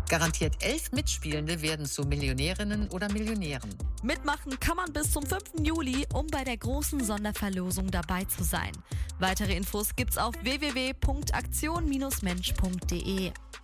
Garantiert 11 Mitspielende werden zu Millionärinnen oder Millionären. Mitmachen kann man bis zum 5. Juli, um bei der großen Sonderverlosung dabei zu sein. Weitere Infos gibt's auf www.aktion-mensch.de.